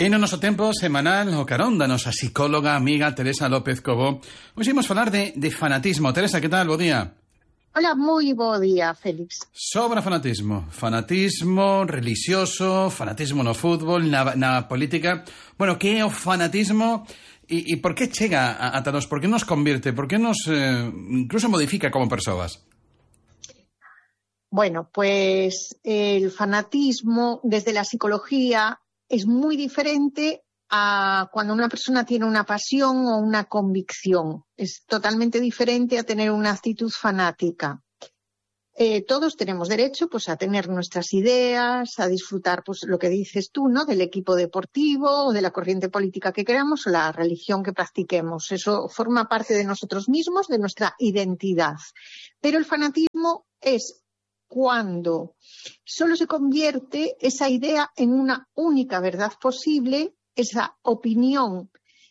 E no noso tempo semanal o carón da nosa psicóloga amiga Teresa López Cobó. Hoxe imos falar de fanatismo. Teresa, que tal? Bo día. Hola, moi bo día, Félix. Sobra fanatismo. Fanatismo religioso, fanatismo no fútbol, na política. Bueno, que é o fanatismo e por que chega ata nós? Por que nos convirte? Por que nos incluso modifica como persoas? Bueno, pues el fanatismo desde la psicología es muy diferente a cuando una persona tiene una pasión o una convicción. Es totalmente diferente a tener una actitud fanática. Todos tenemos derecho pues a tener nuestras ideas, a disfrutar pues lo que dices tú, ¿no? Del equipo deportivo o de la corriente política que queramos o la religión que practiquemos. Eso forma parte de nosotros mismos, de nuestra identidad. Pero el fanatismo es cuando solo se convierte esa idea en una única verdad posible, esa opinión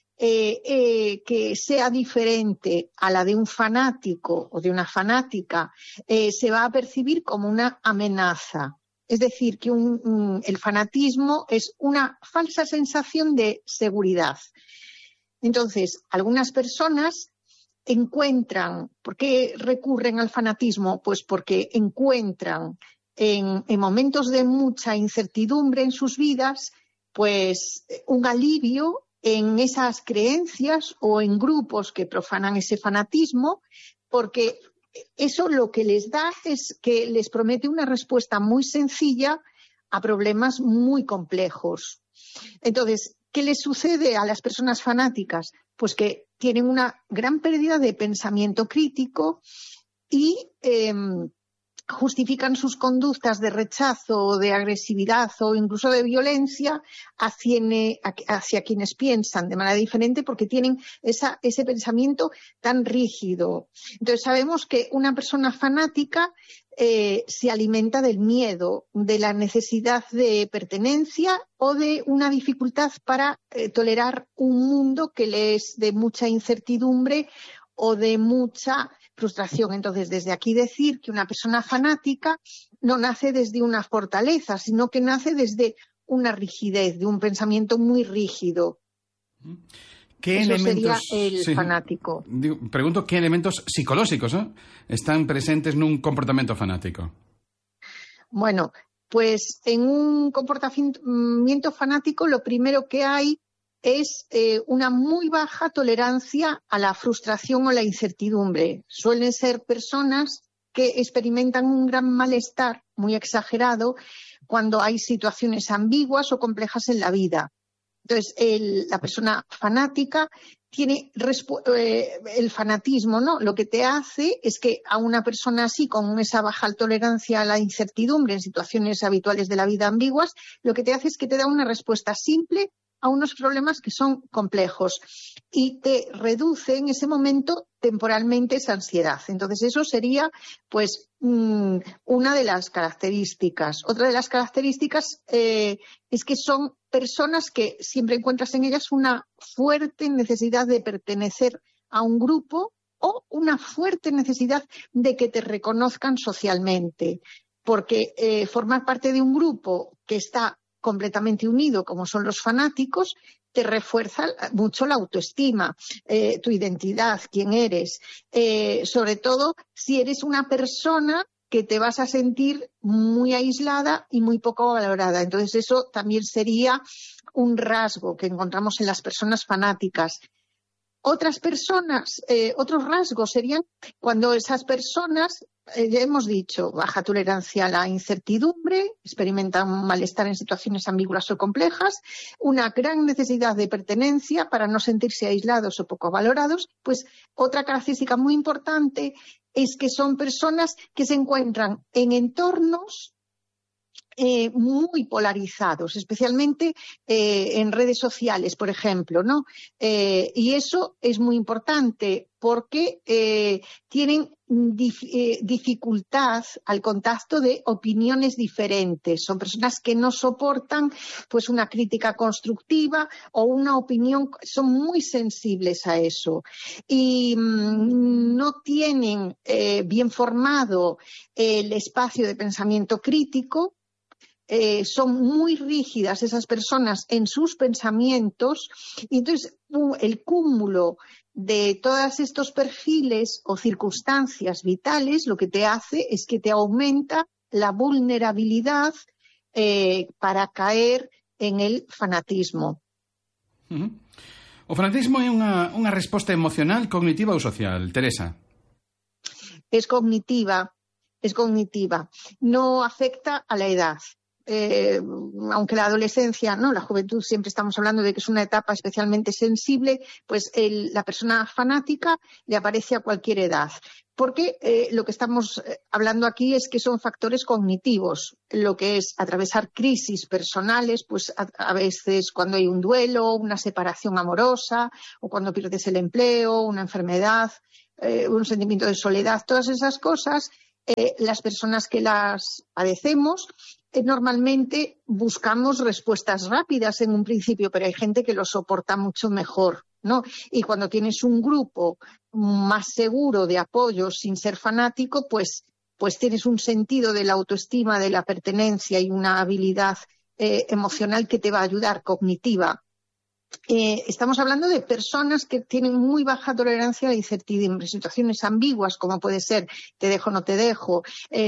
que sea diferente a la de un fanático o de una fanática, se va a percibir como una amenaza. Es decir, que el fanatismo es una falsa sensación de seguridad. Entonces, algunas personas encuentran, ¿por qué recurren al fanatismo? Pues porque encuentran en momentos de mucha incertidumbre en sus vidas, pues un alivio en esas creencias o en grupos que profanan ese fanatismo, porque eso lo que les da es que les promete una respuesta muy sencilla a problemas muy complejos. Entonces, ¿qué les sucede a las personas fanáticas? Pues que tienen una gran pérdida de pensamiento crítico y justifican sus conductas de rechazo, de agresividad o incluso de violencia hacia quienes piensan de manera diferente porque tienen ese pensamiento tan rígido. Entonces sabemos que una persona fanática se alimenta del miedo, de la necesidad de pertenencia o de una dificultad para tolerar un mundo que le es de mucha incertidumbre o de mucha frustración. Entonces, desde aquí decir que una persona fanática no nace desde una fortaleza, sino que nace desde una rigidez, de un pensamiento muy rígido. ¿Qué Eso elementos, sería el fanático? Pregunto, ¿qué elementos psicológicos están presentes nun comportamento fanático? Bueno, pues en un comportamiento fanático lo primero que hay es una muy baja tolerancia a la frustración o la incertidumbre. Suelen ser personas que experimentan un gran malestar muy exagerado cuando hay situaciones ambiguas o complejas en la vida. Entonces, la persona fanática tiene el fanatismo, ¿no? Lo que te hace es que a una persona así, con esa baja tolerancia a la incertidumbre en situaciones habituales de la vida ambiguas, lo que te hace es que te da una respuesta simple a unos problemas que son complejos y te reduce en ese momento temporalmente esa ansiedad. Entonces eso sería pues una de las características. Otra de las características es que son personas que siempre encuentras en ellas una fuerte necesidad de pertenecer a un grupo o una fuerte necesidad de que te reconozcan socialmente, porque formar parte de un grupo que está completamente unido, como son los fanáticos, te refuerza mucho la autoestima, tu identidad, quién eres. Sobre todo si eres una persona que te vas a sentir muy aislada y muy poco valorada. Entonces eso también sería un rasgo que encontramos en las personas fanáticas. Otras personas, otros rasgos serían cuando esas personas, ya hemos dicho, baja tolerancia a la incertidumbre, experimentan un malestar en situaciones ambiguas o complejas, una gran necesidad de pertenencia para no sentirse aislados o poco valorados. Pues otra característica muy importante es que son personas que se encuentran en entornos muy polarizados, especialmente en redes sociales, por ejemplo, ¿no? Y eso es muy importante porque tienen dificultad al contacto de opiniones diferentes. Son personas que no soportan pues una crítica constructiva o una opinión, son muy sensibles a eso y no tienen bien formado el espacio de pensamiento crítico. son muy rígidas esas personas en sus pensamientos, y entonces el cúmulo de todos estos perfiles o circunstancias vitales lo que te hace es que te aumenta la vulnerabilidad para caer en el fanatismo. O fanatismo é unha resposta emocional, cognitiva ou social, Teresa? Es cognitiva, no afecta a la edad. Aunque la adolescencia, ¿no?, la juventud, siempre estamos hablando de que es una etapa especialmente sensible, pues la persona fanática le aparece a cualquier edad. Porque lo que estamos hablando aquí es que son factores cognitivos, lo que es atravesar crisis personales, pues a veces cuando hay un duelo, una separación amorosa, o cuando pierdes el empleo, una enfermedad, un sentimiento de soledad, todas esas cosas, las personas que las padecemos normalmente buscamos respuestas rápidas en un principio, pero hay gente que lo soporta mucho mejor, ¿no? Y cuando tienes un grupo más seguro de apoyo sin ser fanático, pues tienes un sentido de la autoestima, de la pertenencia y una habilidad emocional que te va a ayudar, cognitiva. Estamos hablando de personas que tienen muy baja tolerancia a la incertidumbre, situaciones ambiguas como puede ser te dejo, no te dejo,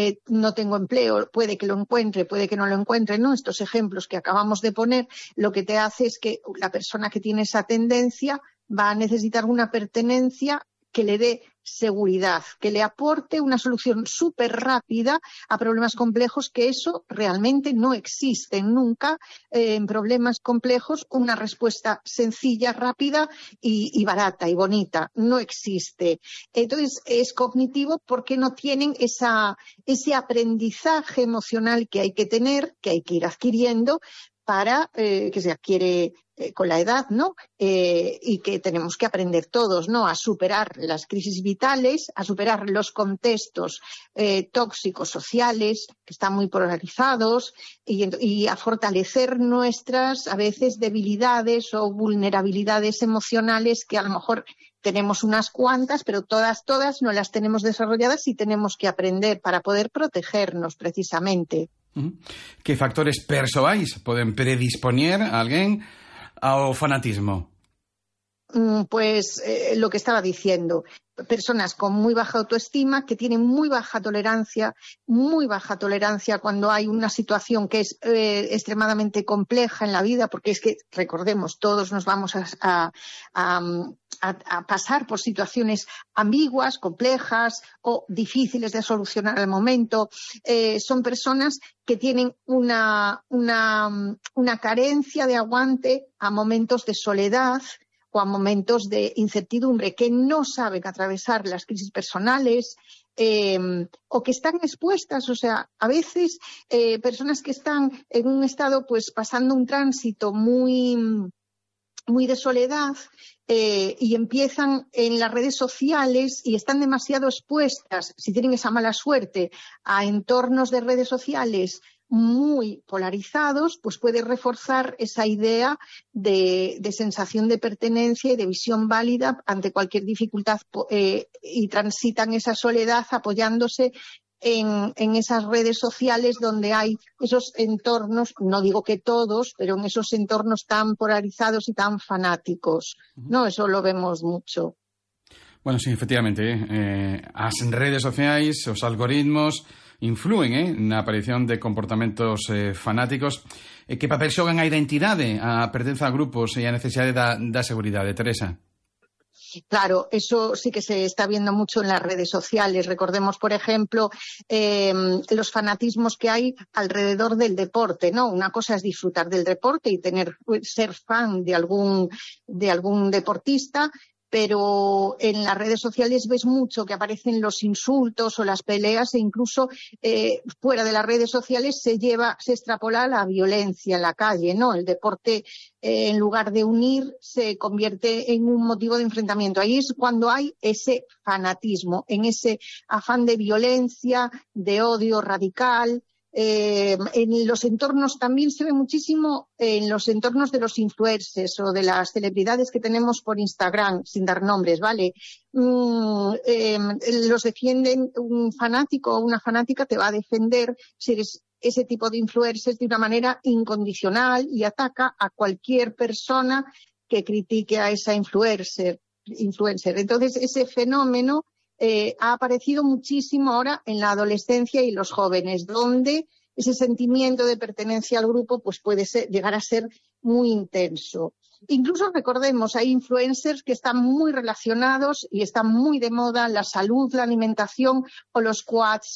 no tengo empleo, puede que lo encuentre, puede que no lo encuentre, ¿no? Estos ejemplos que acabamos de poner, lo que te hace es que la persona que tiene esa tendencia va a necesitar una pertenencia que le dé seguridad, que le aporte una solución súper rápida a problemas complejos, que eso realmente no existe nunca. En problemas complejos una respuesta sencilla, rápida y barata y bonita no existe. Entonces es cognitivo porque no tienen ese aprendizaje emocional que hay que tener, que hay que ir adquiriendo para que se adquiere con la edad, ¿no? Y que tenemos que aprender todos, ¿no? A superar las crisis vitales, a superar los contextos tóxicos sociales que están muy polarizados y a fortalecer nuestras, a veces, debilidades o vulnerabilidades emocionales que a lo mejor tenemos unas cuantas, pero todas no las tenemos desarrolladas y tenemos que aprender para poder protegernos precisamente. Que factores persoais poden predispoñer a alguén ao fanatismo? Pues lo que estaba diciendo, personas con muy baja autoestima, que tienen muy baja tolerancia cuando hay una situación que es extremadamente compleja en la vida, porque es que, recordemos, todos nos vamos a pasar por situaciones ambiguas, complejas o difíciles de solucionar al momento. Son personas que tienen una carencia de aguante a momentos de soledad o a momentos de incertidumbre, que no saben atravesar las crisis personales o que están expuestas. O sea, a veces personas que están en un estado, pues pasando un tránsito muy de soledad y empiezan en las redes sociales y están demasiado expuestas, si tienen esa mala suerte, a entornos de redes sociales muy polarizados, pues puede reforzar esa idea de sensación de pertenencia y de visión válida ante cualquier dificultad y transitan esa soledad apoyándose en esas redes sociales donde hay esos entornos, no digo que todos, pero en esos entornos tan polarizados y tan fanáticos, ¿no? Eso lo vemos mucho. Bueno, sí, efectivamente, as redes sociais, os algoritmos influen na aparición de comportamentos fanáticos. Que papel xogan a identidade, a pertenza a grupos e a necesidade da seguridade, Teresa? Claro, eso sí que se está viendo mucho en las redes sociales. Recordemos, por ejemplo, los fanatismos que hay alrededor del deporte, ¿no? Una cosa es disfrutar del deporte y ser fan de algún deportista, pero en las redes sociales ves mucho que aparecen los insultos o las peleas, e incluso fuera de las redes sociales se extrapola la violencia en la calle, ¿no? El deporte, en lugar de unir, se convierte en un motivo de enfrentamiento. Ahí es cuando hay ese fanatismo, en ese afán de violencia, de odio radical. En los entornos también se ve muchísimo, en los entornos de los influencers o de las celebridades que tenemos por Instagram, sin dar nombres, ¿vale? Los defienden, un fanático o una fanática te va a defender si eres ese tipo de influencers de una manera incondicional y ataca a cualquier persona que critique a esa influencer. Entonces, ese fenómeno ha aparecido muchísimo ahora en la adolescencia y los jóvenes, donde ese sentimiento de pertenencia al grupo pues puede llegar a ser muy intenso. Incluso recordemos, hay influencers que están muy relacionados y están muy de moda la salud, la alimentación o los quads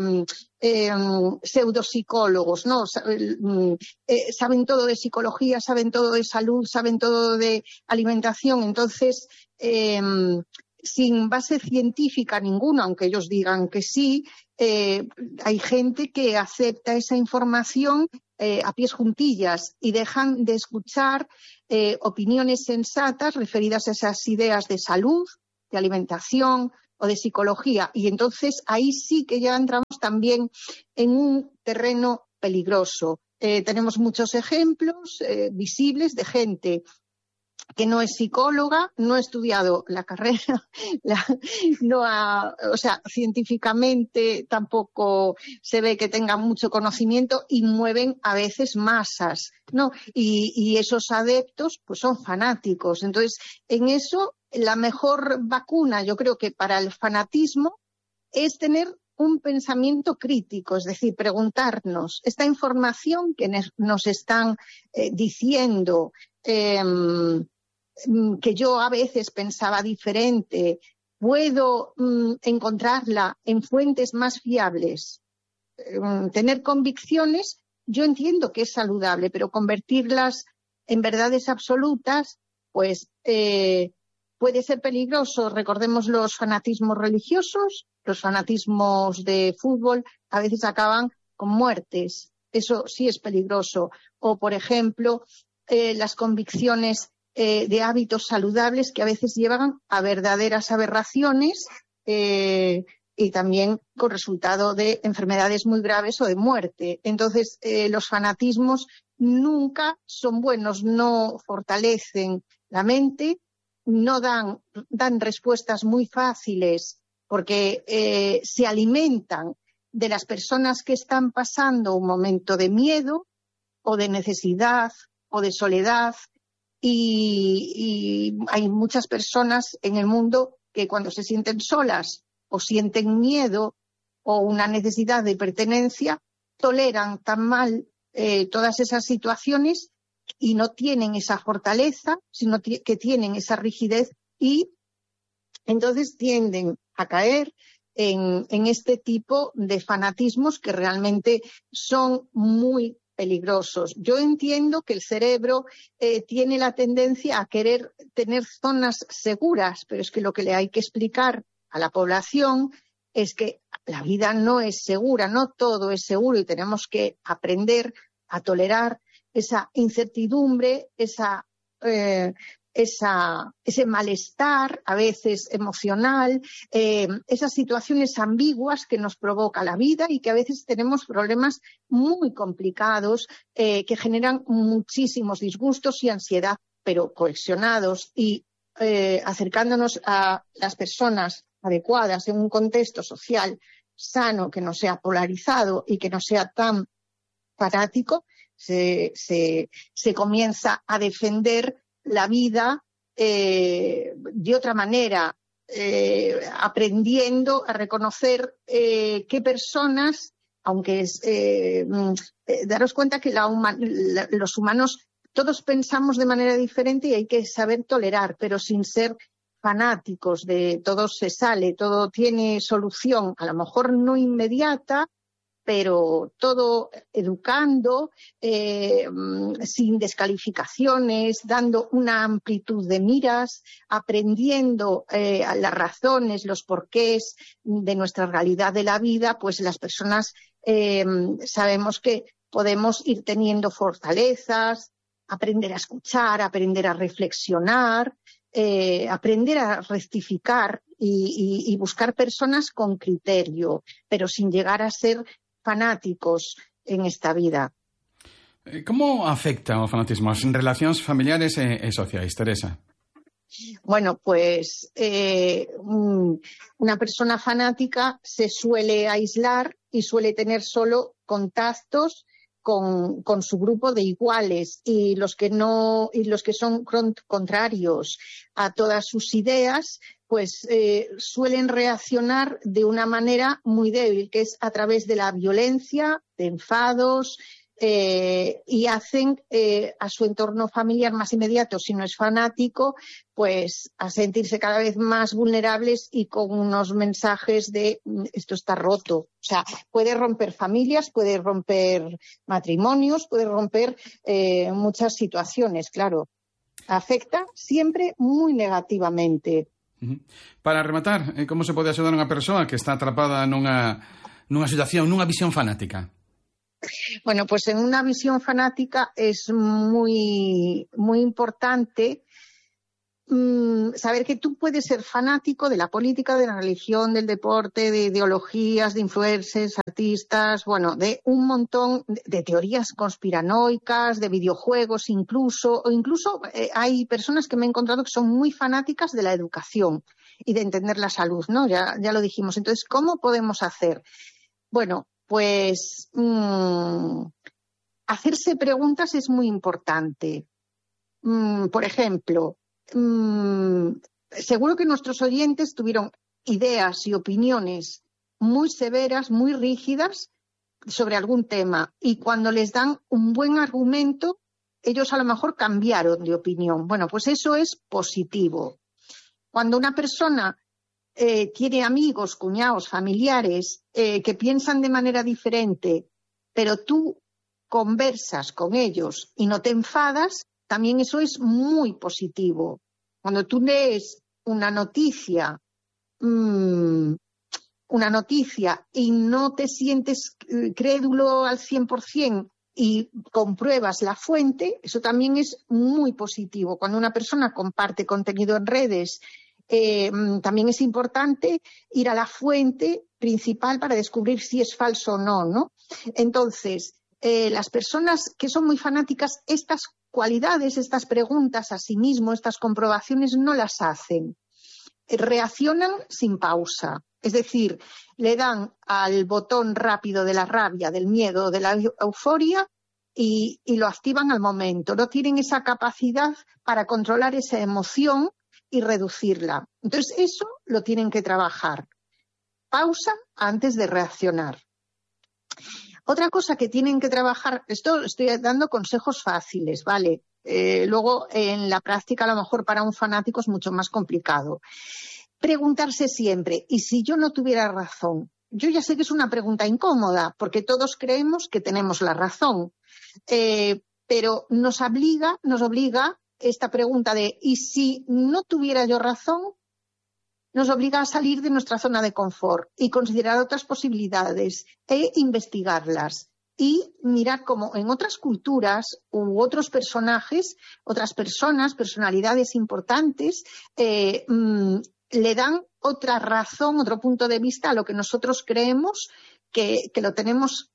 pseudopsicólogos, ¿no? Saben todo de psicología, saben todo de salud, saben todo de alimentación. Entonces, sin base científica ninguna, aunque ellos digan que sí, hay gente que acepta esa información a pies juntillas y dejan de escuchar opiniones sensatas referidas a esas ideas de salud, de alimentación o de psicología. Y entonces ahí sí que ya entramos también en un terreno peligroso. Tenemos muchos ejemplos visibles de gente que no es psicóloga, no ha estudiado la carrera, científicamente tampoco se ve que tengan mucho conocimiento y mueven a veces masas, ¿no? Y esos adeptos pues son fanáticos. Entonces, en eso, la mejor vacuna, yo creo que para el fanatismo, es tener un pensamiento crítico, es decir, preguntarnos, esta información que nos están diciendo, que yo a veces pensaba diferente, puedo encontrarla en fuentes más fiables. Tener convicciones, yo entiendo que es saludable, pero convertirlas en verdades absolutas, pues puede ser peligroso. Recordemos los fanatismos religiosos, los fanatismos de fútbol, a veces acaban con muertes. Eso sí es peligroso. O, por ejemplo, las convicciones de hábitos saludables que a veces llevan a verdaderas aberraciones y también con resultado de enfermedades muy graves o de muerte. Entonces, los fanatismos nunca son buenos, no fortalecen la mente, no dan respuestas muy fáciles porque se alimentan de las personas que están pasando un momento de miedo o de necesidad o de soledad. Y hay muchas personas en el mundo que cuando se sienten solas o sienten miedo o una necesidad de pertenencia, toleran tan mal todas esas situaciones y no tienen esa fortaleza, sino que tienen esa rigidez y entonces tienden a caer en este tipo de fanatismos que realmente son muy peligrosos. Yo entiendo que el cerebro tiene la tendencia a querer tener zonas seguras, pero es que lo que le hay que explicar a la población es que la vida no es segura, no todo es seguro y tenemos que aprender a tolerar esa incertidumbre, ese malestar a veces emocional, esas situaciones ambiguas que nos provoca la vida y que a veces tenemos problemas muy complicados que generan muchísimos disgustos y ansiedad, pero cohesionados y acercándonos a las personas adecuadas en un contexto social sano, que no sea polarizado y que no sea tan fanático, se comienza a defender la vida de otra manera, aprendiendo a reconocer qué personas, aunque daros cuenta que los humanos todos pensamos de manera diferente y hay que saber tolerar, pero sin ser fanáticos, de todo se sale, todo tiene solución, a lo mejor no inmediata, pero todo educando, sin descalificaciones, dando una amplitud de miras, aprendiendo las razones, los porqués de nuestra realidad de la vida, pues las personas sabemos que podemos ir teniendo fortalezas, aprender a escuchar, aprender a reflexionar, aprender a rectificar y buscar personas con criterio, pero sin llegar a ser fanáticos en esta vida. ¿Cómo afecta o fanatismo en relacións familiares e sociais, Teresa? Bueno, pues una persona fanática se suele aislar y suele tener solo contactos con su grupo de iguales, y los que son contrarios a todas sus ideas, pues suelen reaccionar de una manera muy débil, que es a través de la violencia, de enfados, y hacen a su entorno familiar más inmediato, si no es fanático, pues a sentirse cada vez más vulnerables y con unos mensajes de esto está roto. O sea, puede romper familias, puede romper matrimonios, puede romper muchas situaciones, claro. Afecta siempre muy negativamente. Para rematar, como se pode axudar unha persoa que está atrapada nunha situación, nunha visión fanática? Bueno, pues en una visión fanática es muy, muy importante saber que tú puedes ser fanático de la política, de la religión, del deporte, de ideologías, de influencers, artistas, bueno, de un montón de teorías conspiranoicas, de videojuegos incluso, o incluso hay personas que me he encontrado que son muy fanáticas de la educación y de entender la salud, ¿no? Ya lo dijimos. Entonces, ¿cómo podemos hacer? Bueno, pues hacerse preguntas es muy importante. Por ejemplo, seguro que nuestros oyentes tuvieron ideas y opiniones muy severas, muy rígidas sobre algún tema, y cuando les dan un buen argumento, ellos a lo mejor cambiaron de opinión. Bueno, pues eso es positivo. Cuando una persona tiene amigos, cuñados, familiares que piensan de manera diferente, pero tú conversas con ellos y no te enfadas, también eso es muy positivo. Cuando tú lees una noticia y no te sientes crédulo al 100% y compruebas la fuente, eso también es muy positivo. Cuando una persona comparte contenido en redes, también es importante ir a la fuente principal para descubrir si es falso o no, ¿no? Entonces, las personas que son muy fanáticas, estas cualidades, estas preguntas a sí mismo, estas comprobaciones no las hacen. Reaccionan sin pausa. Es decir, le dan al botón rápido de la rabia, del miedo, de la euforia y lo activan al momento. No tienen esa capacidad para controlar esa emoción y reducirla. Entonces, eso lo tienen que trabajar. Pausa antes de reaccionar. Otra cosa que tienen que trabajar, esto estoy dando consejos fáciles, ¿vale? Luego, en la práctica, a lo mejor para un fanático es mucho más complicado. Preguntarse siempre, ¿y si yo no tuviera razón? Yo ya sé que es una pregunta incómoda, porque todos creemos que tenemos la razón, pero nos obliga esta pregunta de ¿y si no tuviera yo razón? Nos obliga a salir de nuestra zona de confort y considerar otras posibilidades e investigarlas y mirar cómo en otras culturas u otros personajes, otras personas, personalidades importantes, le dan otra razón, otro punto de vista a lo que nosotros creemos que lo tenemos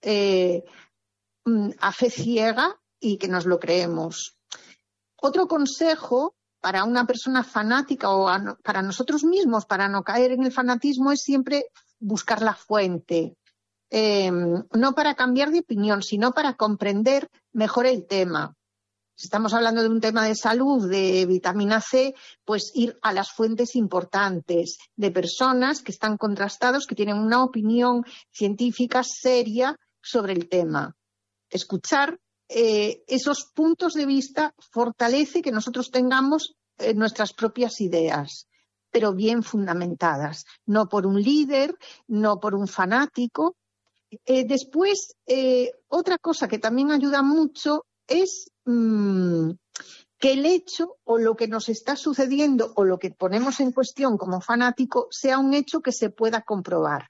a fe ciega y que nos lo creemos. Otro consejo para una persona fanática o para nosotros mismos, para no caer en el fanatismo, es siempre buscar la fuente. No para cambiar de opinión, sino para comprender mejor el tema. Si estamos hablando de un tema de salud, de vitamina C, pues ir a las fuentes importantes de personas que están contrastados, que tienen una opinión científica seria sobre el tema. Escuchar esos puntos de vista fortalece que nosotros tengamos nuestras propias ideas, pero bien fundamentadas, no por un líder, no por un fanático. Después, otra cosa que también ayuda mucho es que el hecho o lo que nos está sucediendo o lo que ponemos en cuestión como fanático sea un hecho que se pueda comprobar.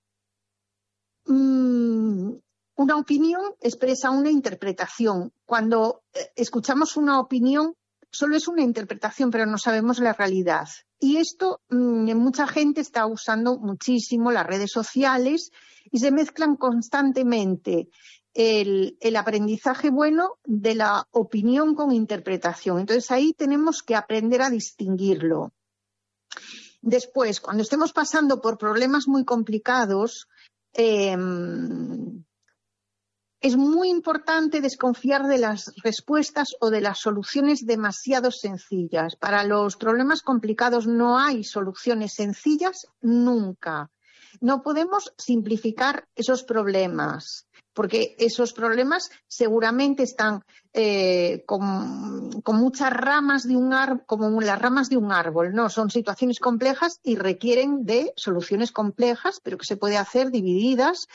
Una opinión expresa una interpretación. Cuando escuchamos una opinión, solo es una interpretación, pero no sabemos la realidad. Y esto, mucha gente está usando muchísimo las redes sociales y se mezclan constantemente el aprendizaje bueno de la opinión con interpretación. Entonces ahí tenemos que aprender a distinguirlo. Después, cuando estemos pasando por problemas muy complicados, es muy importante desconfiar de las respuestas o de las soluciones demasiado sencillas. Para los problemas complicados no hay soluciones sencillas nunca. No podemos simplificar esos problemas, porque esos problemas seguramente están con muchas ramas de un árbol, como las ramas de un árbol, ¿no? Son situaciones complejas y requieren de soluciones complejas, pero que se puede hacer divididas,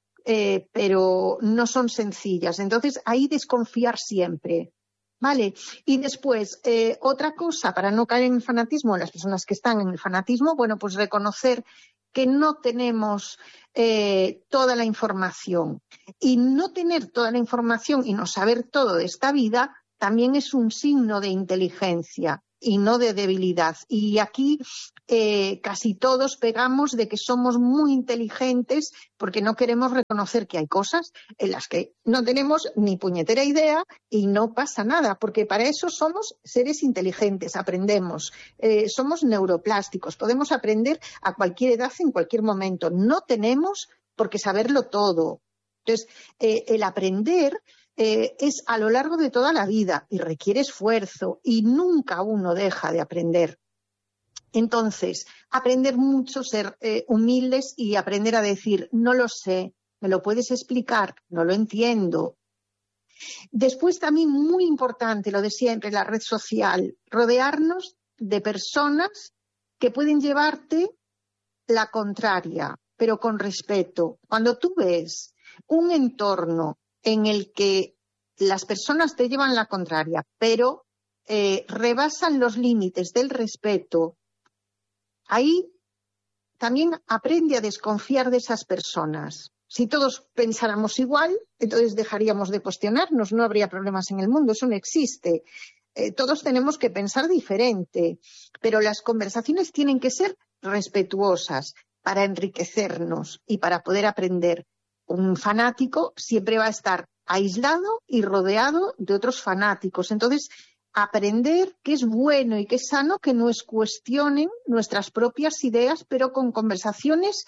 pero no son sencillas. Entonces, ahí desconfiar siempre. Vale, y después, otra cosa, para no caer en el fanatismo, las personas que están en el fanatismo, bueno, pues reconocer que no tenemos toda la información. Y no tener toda la información y no saber todo de esta vida también es un signo de inteligencia y no de debilidad. Y aquí casi todos pegamos de que somos muy inteligentes porque no queremos reconocer que hay cosas en las que no tenemos ni puñetera idea y no pasa nada, porque para eso somos seres inteligentes, aprendemos, somos neuroplásticos, podemos aprender a cualquier edad, en cualquier momento. No tenemos por qué saberlo todo. Entonces, el aprender es a lo largo de toda la vida y requiere esfuerzo y nunca uno deja de aprender. Entonces, aprender mucho, ser humildes y aprender a decir, no lo sé, ¿me lo puedes explicar? No lo entiendo. Después también muy importante, lo de siempre, la red social, rodearnos de personas que pueden llevarte la contraria, pero con respeto. Cuando tú ves un entorno en el que las personas te llevan la contraria, pero rebasan los límites del respeto, ahí también aprende a desconfiar de esas personas. Si todos pensáramos igual, entonces dejaríamos de cuestionarnos, no habría problemas en el mundo, eso no existe. Todos tenemos que pensar diferente, pero las conversaciones tienen que ser respetuosas para enriquecernos y para poder aprender. Un fanático siempre va a estar aislado y rodeado de otros fanáticos. Entonces, aprender qué es bueno y qué es sano, que nos cuestionen nuestras propias ideas, pero con conversaciones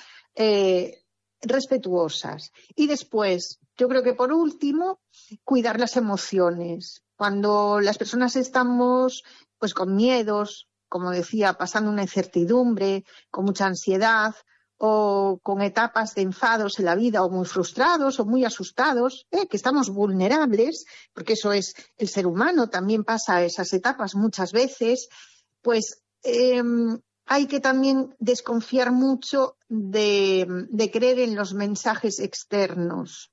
respetuosas. Y después, yo creo que por último, cuidar las emociones. Cuando las personas estamos pues con miedos, como decía, pasando una incertidumbre, con mucha ansiedad, o con etapas de enfados en la vida, o muy frustrados, o muy asustados, que estamos vulnerables, porque eso es el ser humano, también pasa esas etapas muchas veces, pues hay que también desconfiar mucho de creer en los mensajes externos.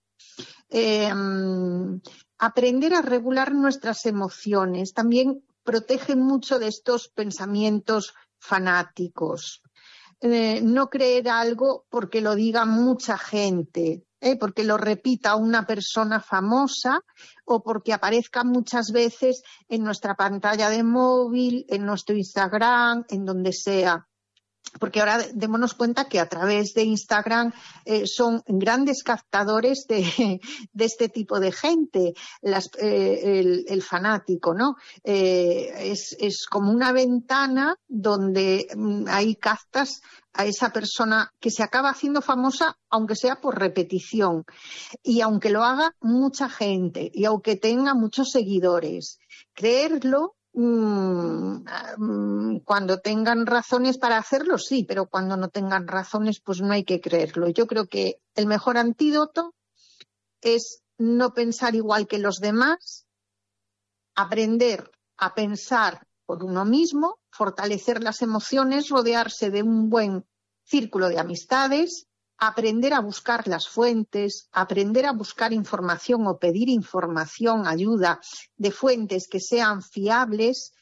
Aprender a regular nuestras emociones también protege mucho de estos pensamientos fanáticos. No creer algo porque lo diga mucha gente, porque lo repita una persona famosa o porque aparezca muchas veces en nuestra pantalla de móvil, en nuestro Instagram, en donde sea. Porque ahora démonos cuenta que a través de Instagram son grandes captadores de este tipo de gente, el fanático, ¿no? Es como una ventana donde ahí captas a esa persona que se acaba haciendo famosa, aunque sea por repetición, y aunque lo haga mucha gente, y aunque tenga muchos seguidores. Creerlo, cuando tengan razones para hacerlo, sí, pero cuando no tengan razones, pues no hay que creerlo. Yo creo que el mejor antídoto es no pensar igual que los demás, aprender a pensar por uno mismo, fortalecer las emociones, rodearse de un buen círculo de amistades, aprender a buscar las fuentes, aprender a buscar información o pedir información, ayuda de fuentes que sean fiables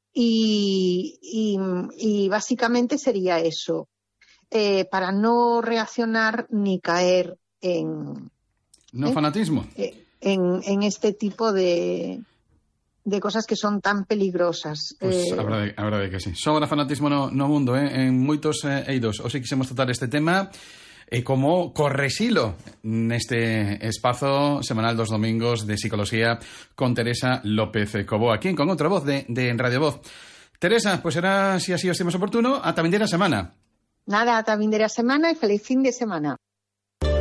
y básicamente sería eso, para no reaccionar ni caer en... ¿No fanatismo? En este tipo de cosas que son tan peligrosas. Pois habrá de que sí. Sobra fanatismo no mundo, en moitos eidos. Hoxe quixemos tratar este tema como corresilo neste espazo semanal dos domingos de Psicología con Teresa López Cobo, aquí con outra voz de Radio Voz. Teresa, pois será, si así o estemos oportuno, ata vindeira semana. Nada, ata vindeira semana e feliz fin de semana.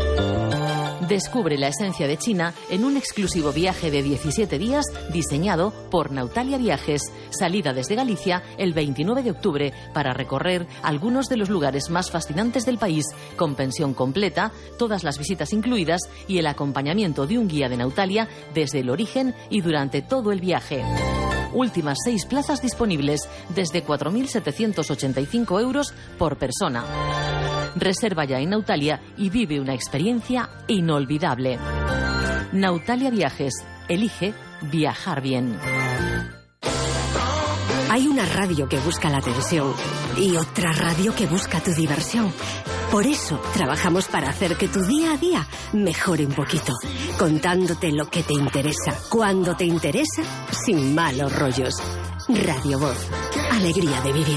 Descubre la esencia de China en un exclusivo viaje de 17 días diseñado por Nautalia Viajes. Salida desde Galicia el 29 de octubre para recorrer algunos de los lugares más fascinantes del país, con pensión completa, todas las visitas incluidas y el acompañamiento de un guía de Nautalia desde el origen y durante todo el viaje. Últimas 6 plazas disponibles desde 4.785 euros por persona. Reserva ya en Nautalia y vive una experiencia inolvidable. Nautalia Viajes. Elige viajar bien. Hay una radio que busca la atención y otra radio que busca tu diversión. Por eso trabajamos para hacer que tu día a día mejore un poquito, contándote lo que te interesa, cuando te interesa, sin malos rollos. Radio Voz. Alegría de vivir.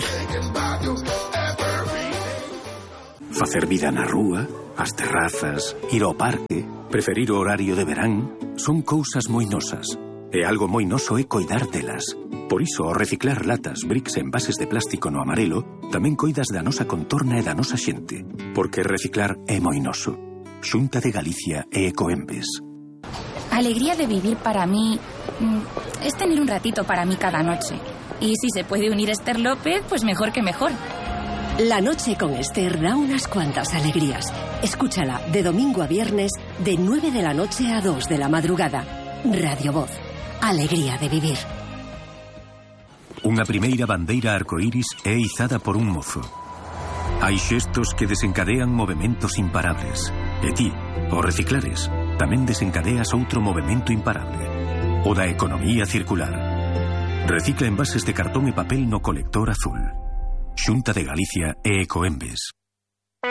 Facer vida na rúa, as terrazas, ir ao parque, preferir o horario de verán, son cousas moi nosas. E algo moi noso é coidar delas. Por iso, ao reciclar latas, bricks e envases de plástico no amarelo, tamén coidas da nosa contorna e da nosa xente. Porque reciclar é moi noso. Xunta de Galicia e Ecoembes. Alegría de vivir para mí es tener un ratito para mí cada noche. Y si se puede unir Esther López, pues mejor que mejor. La noche con Esther da unas cuantas alegrías. Escúchala de domingo a viernes de 9 de la noche a 2 de la madrugada. Radio Voz. Alegría de vivir. Unha primeira bandeira arcoíris é izada por un mozo. Hai xestos que desencadean movementos imparables. E ti, ao reciclares, tamén desencadeas outro movemento imparable. O da economía circular. Recicla envases de cartón e papel no colector azul. Xunta de Galicia e Ecoembes.